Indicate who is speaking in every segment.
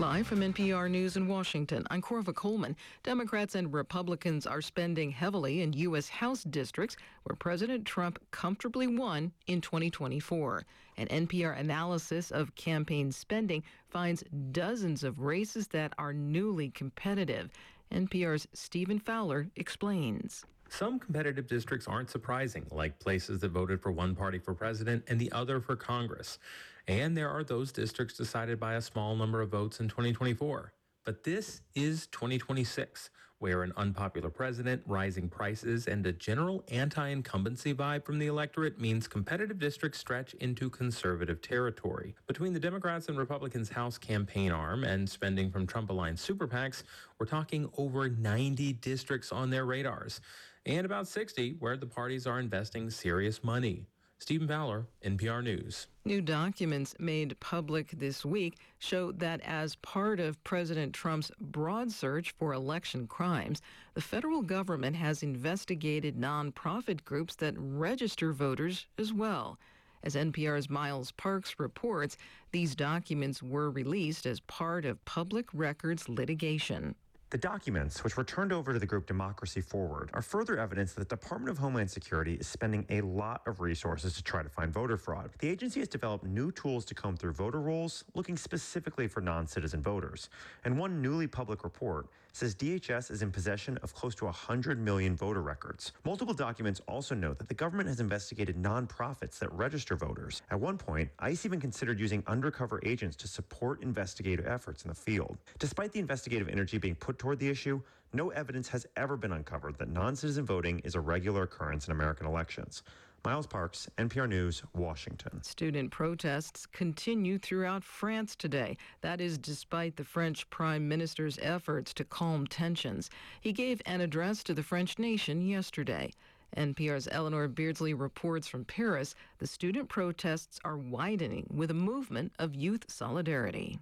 Speaker 1: Live from NPR News in Washington, I'm Corva Coleman. Democrats and Republicans are spending heavily in U.S. House districts where President Trump comfortably won in 2024. An NPR analysis of campaign spending finds dozens of races that are newly competitive. NPR's Stephen Fowler explains.
Speaker 2: Some competitive districts aren't surprising, like places that voted for one party for president and the other for Congress. And there are those districts decided by a small number of votes in 2024. But this is 2026, where an unpopular president, rising prices, and a general anti-incumbency vibe from the electorate means competitive districts stretch into conservative territory. Between the Democrats and Republicans' House campaign arm and spending from Trump-aligned super PACs, we're talking over 90 districts on their radars, and about 60 where the parties are investing serious money. Stephen Fowler, NPR News.
Speaker 1: New documents made public this week show that as part of President Trump's broad search for election crimes, the federal government has investigated nonprofit groups that register voters as well. As NPR's Miles Parks reports, these documents were released as part of public records litigation.
Speaker 3: The documents, which were turned over to the group Democracy Forward, are further evidence that the Department of Homeland Security is spending a lot of resources to try to find voter fraud. The agency has developed new tools to comb through voter rolls, looking specifically for non-citizen voters. And one newly public report says DHS is in possession of close to 100 million voter records. Multiple documents also note that the government has investigated nonprofits that register voters. At one point, ICE even considered using undercover agents to support investigative efforts in the field. Despite the investigative energy being put toward the issue, no evidence has ever been uncovered that non-citizen voting is a regular occurrence in American elections. Miles Parks, NPR News, Washington.
Speaker 1: Student protests continue throughout France today. That is despite the French Prime Minister's efforts to calm tensions. He gave an address to the French nation yesterday. NPR's Eleanor Beardsley reports from Paris. The student protests are widening with a movement of youth solidarity.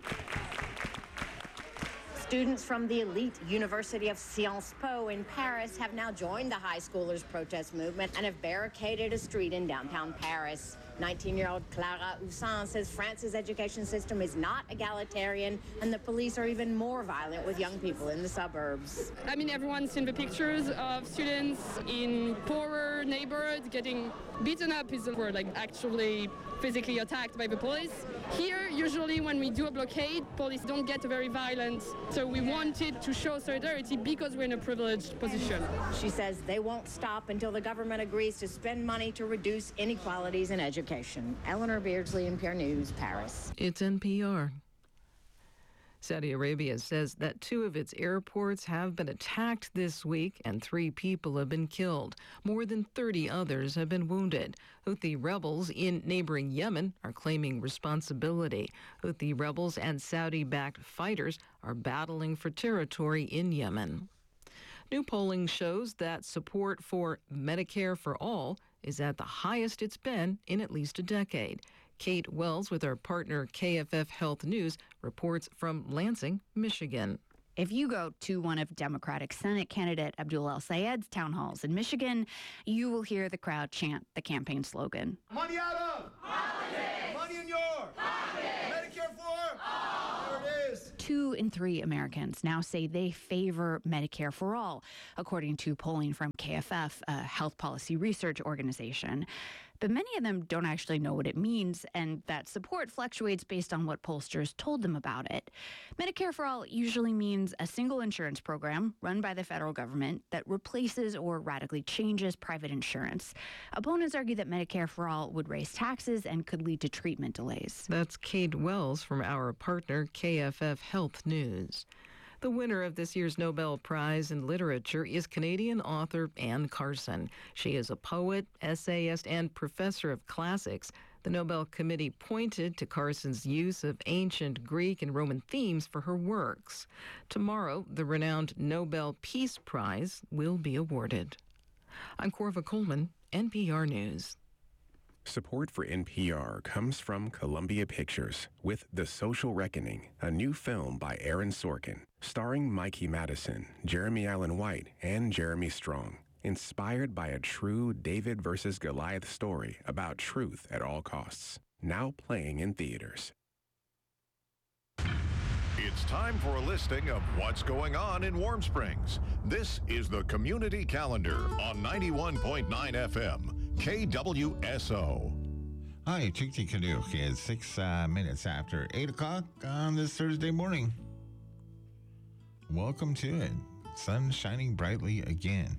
Speaker 4: Students from the elite University of Sciences Po in Paris have now joined the high schoolers' protest movement and have barricaded a street in downtown Paris. 19-year-old Clara Houssin says France's education system is not egalitarian and the police are even more violent with young people in the suburbs.
Speaker 5: I mean, everyone's seen the pictures of students in poorer neighborhoods getting beaten up is the word, like actually physically attacked by the police. Here, usually when we do a blockade, police don't get very violent. So we wanted to show solidarity because we're in a privileged position.
Speaker 4: She says they won't stop until the government agrees to spend money to reduce inequalities in education. Eleanor Beardsley, NPR News, Paris.
Speaker 1: It's NPR. Saudi Arabia says that 2 of its airports have been attacked this week and 3 people have been killed. More than 30 others have been wounded. Houthi rebels in neighboring Yemen are claiming responsibility. Houthi rebels and Saudi-backed fighters are battling for territory in Yemen. New polling shows that support for Medicare for All is at the highest it's been in at least a decade. Kate Wells with our partner KFF Health News reports from Lansing, Michigan.
Speaker 6: If you go to one of Democratic Senate candidate Abdul El-Sayed's town halls in Michigan, you will hear the crowd chant the campaign slogan.
Speaker 7: Money out of politics. Money in your pocket. Medicare for all. There it is.
Speaker 6: 2 in 3 Americans now say they favor Medicare for all, according to polling from KFF, a health policy research organization. But many of them don't actually know what it means, and that support fluctuates based on what pollsters told them about it. Medicare for All usually means a single insurance program run by the federal government that replaces or radically changes private insurance. Opponents argue that Medicare for All would raise taxes and could lead to treatment delays.
Speaker 1: That's Kate Wells from our partner KFF Health News. The winner of this year's Nobel Prize in Literature is Canadian author Anne Carson. She is a poet, essayist, and professor of classics. The Nobel Committee pointed to Carson's use of ancient Greek and Roman themes for her works. Tomorrow, the renowned Nobel Peace Prize will be awarded. I'm Corva Coleman, NPR News.
Speaker 8: Support for NPR comes from Columbia Pictures with The Social Reckoning, a new film by Aaron Sorkin, starring Mikey Madison, Jeremy Allen White, and Jeremy Strong. Inspired by a true David versus Goliath story about truth at all costs. Now playing in theaters.
Speaker 9: Time for a listing of what's going on in Warm Springs. This is the Community Calendar on 91.9 FM, KWSO.
Speaker 10: Hi, Chikti Kaduk. It's 6 minutes after 8 o'clock on this Thursday morning. Welcome to it. Sun shining brightly again.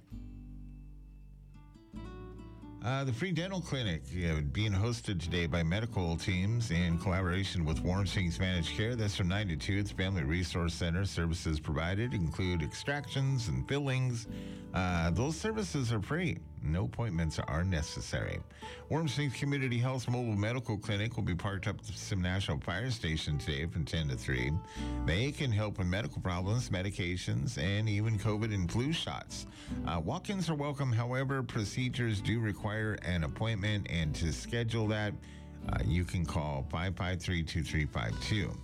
Speaker 10: The free dental clinic being hosted today by medical teams in collaboration with Warm Springs Managed Care. That's from 9 to 2. It's Family Resource Center. Services provided include extractions and fillings. Those services are free. No appointments are necessary. Warm Springs Community Health Mobile Medical Clinic will be parked up at the Sim National Fire Station today from 10 to 3. They can help with medical problems, medications, and even COVID and flu shots. Walk-ins are welcome. However, procedures do require an appointment, and to schedule that, you can call 553-2352.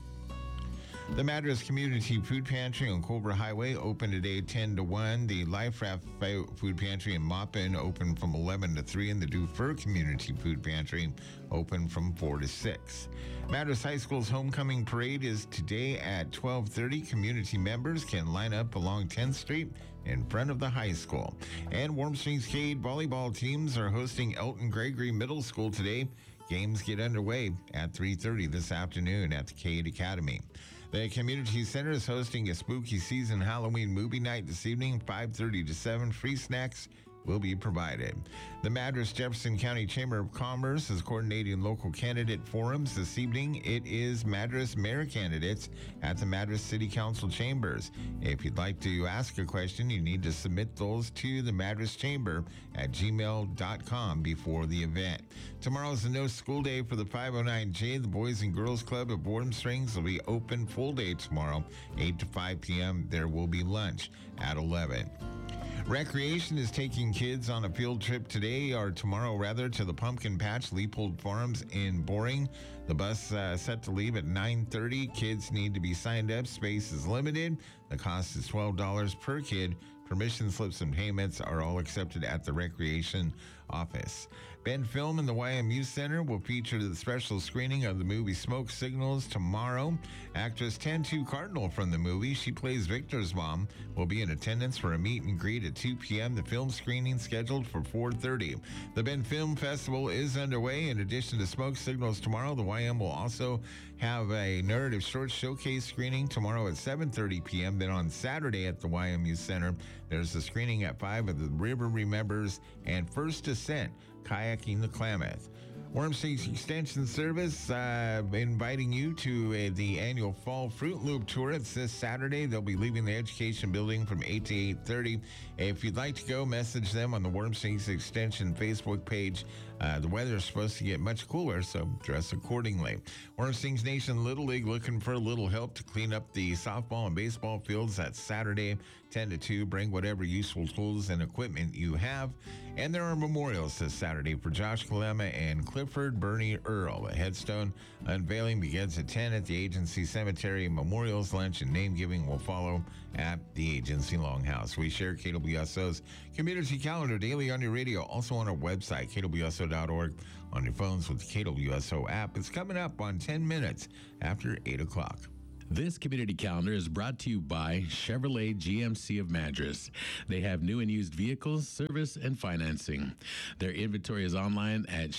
Speaker 10: The Madras Community Food Pantry on Cobra Highway open today 10 to 1. The Life Raft Food Pantry in Maupin open from 11 to 3. And the Dufur Community Food Pantry open from 4 to 6. Madras High School's homecoming parade is today at 12:30. Community members can line up along 10th Street in front of the high school. And Warm Springs Cade volleyball teams are hosting Elton Gregory Middle School today. Games get underway at 3:30 this afternoon at the Cade Academy. The Community Center is hosting a spooky season Halloween movie night this evening, 5:30 to 7. Free snacks will be provided. The Madras Jefferson County Chamber of Commerce is coordinating local candidate forums this evening. It is Madras mayor candidates at the Madras City Council chambers. If you'd like to ask a question, you need to submit those to the Madras Chamber at gmail.com before the event. Tomorrow is the no school day for the 509J. The Boys and Girls Club of Warm Springs will be open full day tomorrow, 8 to 5 p.m. There will be lunch at 11. Recreation is taking kids on a field trip today, or tomorrow rather, to the Pumpkin Patch Leopold Farms in Boring. The bus set to leave at 9:30. Kids need to be signed up. Space is limited. The cost is $12 per kid. Permission slips and payments are all accepted at the Recreation office. Ben Film in the YMU Center will feature the special screening of the movie Smoke Signals tomorrow. Actress Tantu Cardinal from the movie, she plays Victor's mom, will be in attendance for a meet and greet at 2 p.m. The film screening scheduled for 4:30. The Ben Film Festival is underway. In addition to Smoke Signals tomorrow, the YM will also have a narrative short showcase screening tomorrow at 7:30 p.m. Then on Saturday at the YMU Center, there's a screening at 5 of The River Remembers and First Descent, Kayaking the Klamath. Warm Springs Extension Service inviting you to the annual Fall Fruit Loop Tour. It's this Saturday. They'll be leaving the Education Building from 8 to 8:30. If you'd like to go, message them on the Warm Springs Extension Facebook page. The weather is supposed to get much cooler, so dress accordingly. Warm Springs Nation Little League looking for a little help to clean up the softball and baseball fields. That's Saturday, 10 to 2. Bring whatever useful tools and equipment you have. And there are memorials this Saturday for Josh Kalema and Clifford Bernie Earl. A headstone unveiling begins at 10 at the Agency Cemetery. Memorials, lunch, and name giving will follow at the Agency Longhouse. We share KWSO's community calendar daily on your radio, also on our website, kwso.org, on your phones with the KWSO app. It's coming up on 10 minutes after 8 o'clock.
Speaker 11: This community calendar is brought to you by Chevrolet GMC of Madras. They have new and used vehicles, service, and financing. Their inventory is online at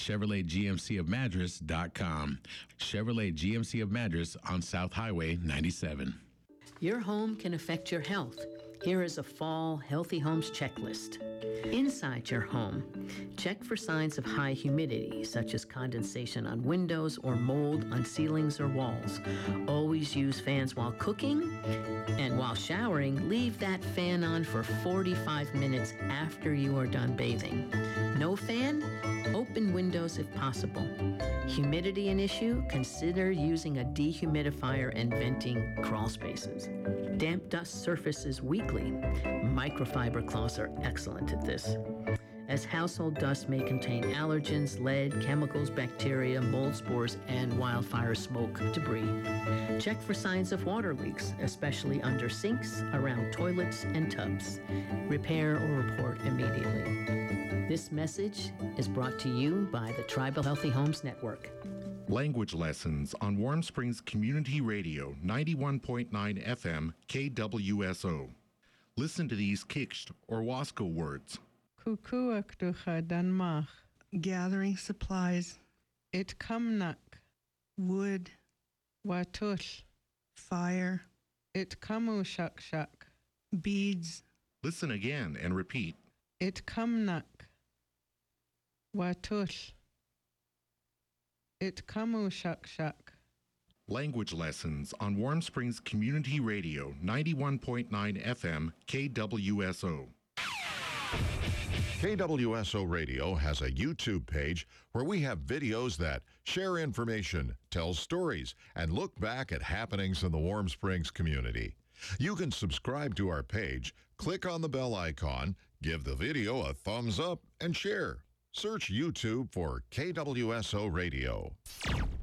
Speaker 11: ChevroletGMCofMadras.com. Chevrolet GMC of Madras on South Highway 97.
Speaker 12: Your home can affect your health. Here is a fall Healthy Homes checklist. Inside your home, check for signs of high humidity, such as condensation on windows or mold on ceilings or walls. Always use fans while cooking, and while showering, leave that fan on for 45 minutes after you are done bathing. No fan? Open windows if possible. Humidity an issue? Consider using a dehumidifier and venting crawl spaces. Damp dust surfaces weekly. Microfiber cloths are excellent at this, as household dust may contain allergens, lead, chemicals, bacteria, mold spores, and wildfire smoke debris. Check for signs of water leaks, especially under sinks, around toilets and tubs. Repair or report immediately. This message is brought to you by the Tribal Healthy Homes Network.
Speaker 13: Language lessons on Warm Springs Community Radio 91.9 FM KWSO. Listen to these Kiksht or Wasco words.
Speaker 14: Kukuakducha Danmach. Gathering supplies. Itkamnak. Wood. Watush. Fire. Itkamushakshak. Beads.
Speaker 13: Listen again and repeat.
Speaker 14: Itkamnak. Watush. Itkamushakshak.
Speaker 13: Language lessons on Warm Springs Community Radio 91.9 FM KWSO.
Speaker 9: KWSO Radio has a YouTube page where we have videos that share information, tell stories, and look back at happenings in the Warm Springs community. You can subscribe to our page, click on the bell icon, give the video a thumbs up, and share. Search YouTube for KWSO Radio.